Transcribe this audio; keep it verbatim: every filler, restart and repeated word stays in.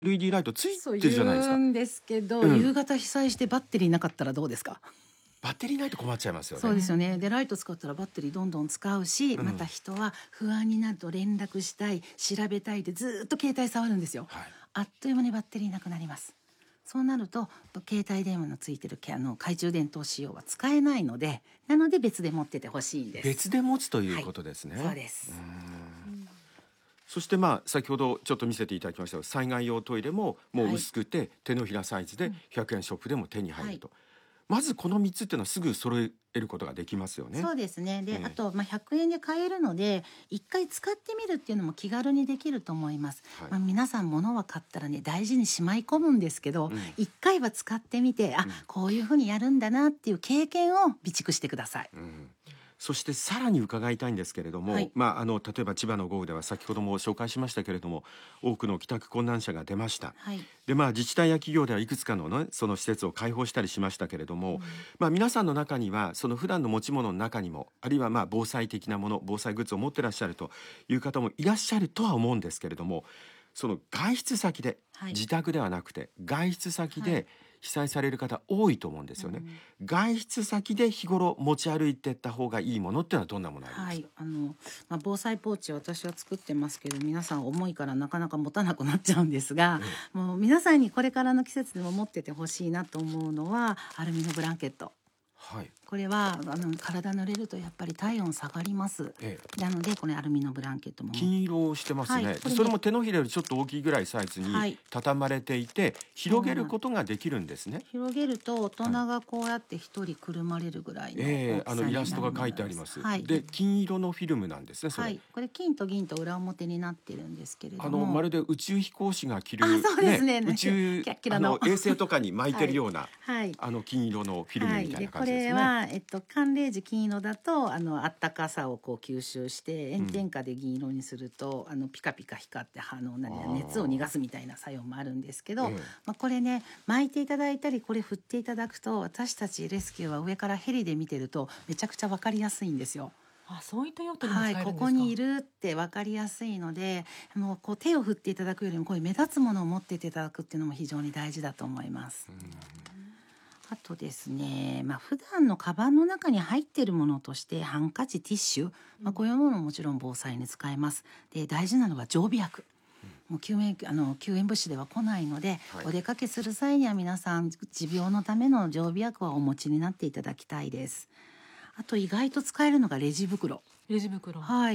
エルイーディー ライトついそうてるじゃないですか。 言うんですけど、 うん夕方被災してバッテリーなかったらどうですか？ バッテリーないと困っちゃいますよね。 そうですよね。でライト使ったらバッテリーどんどん使うし、 うんまた人は不安になると連絡したい、調べたいでずーっと携帯触るんですよ。 はい。 あっという間にバッテリーなくなります。そうなると携帯電話のついてるあの懐中電灯仕様は使えないので、なので別で持っててほしいんです。 別で持つということですね。 はい、そうです。 そしてまあ先ほどちょっと見せていただきましたが、災害用トイレももう薄くて手のひらサイズでひゃくえんショップでも手に入ると、まずこのみっつっていうのはすぐ揃えることができますよね。 そうですね。で、 ええあとまあひゃくえんで買えるので一回使ってみるっていうのも気軽にできると思います。 はいまあ、皆さん物は買ったらね大事にしまい込むんですけど、 うん一回は使ってみて、あ、こういうふうにやるんだなっていう経験を備蓄してください。 うんそしてさらに伺いたいんですけれども、 はいまあ、あの例えば千葉の豪雨では先ほども紹介しましたけれども、多くの帰宅困難者が出ました。 はい。 でまあ、自治体や企業ではいくつかの、ね、その施設を開放したりしましたけれども、まあ、皆さんの中にはその普段の持ち物の中にも、あるいはまあ防災的なもの、防災グッズを持ってらっしゃるという方もいらっしゃるとは思うんですけれども、その外出先で、 はい自宅ではなくて外出先はでい被災される方多いと思うんですよね。外出先で日頃持ち歩いていった方がいいものっていうのはどんなものありますか？ はい、あの、まあ、防災ポーチ私は作ってますけど、皆さん重いからなかなか持たなくなっちゃうんですが、もう皆さんにこれからの季節でも持っててほしいなと思うのはアルミのブランケット。 はい、 これはあの体濡れるとやっぱり体温下がります。 ええ、 なのでこのアルミのブランケットも金色をしてますね。 はいこれねそれも手のひらよりちょっと大きいぐらいサイズにはい畳まれていて、広げることができるんですね。 広げると大人がこうやって一人くるまれるぐらいの大きさええ、 になるあのイラストが書いてあります。 はい、 で金色のフィルムなんですね。それ、 はい、これ金と銀と裏表になってるんですけれども、 あのまるで宇宙飛行士が着る、 あそうですね宇宙キラッキラのあの衛星とかに巻いてるような、 はいあの金色のフィルムみたいな感じですね。 はい、でこれは、えっと、寒冷時金色だとあの暖かさをこう吸収して炎天下で銀色にすると、うん、あのピカピカ光ってあの何あー熱を逃がすみたいな作用もあるんですけど、 ええまあ、これね巻いていただいたりこれ振っていただくと、私たちレスキューは上からヘリで見てるとめちゃくちゃ分かりやすいんですよ。 あ、そういった用途にも使はい、 えるんですか？ ここにいるって分かりやすいので、もうこう手を振っていただくよりもこういう目立つものを持っていただくっていうのも非常に大事だと思います。あとですね、まあ普段のカバンの中に入っているものとしてハンカチ、ティッシュ、まあ、こういうものももちろん防災に使えます。で大事なのは常備薬。もう救援あの救援物資では来ないので、 はいお出かけする際には皆さん持病のための常備薬はお持ちになっていただきたいです。あと意外と使えるのがレジ袋。 レジ袋。 はい。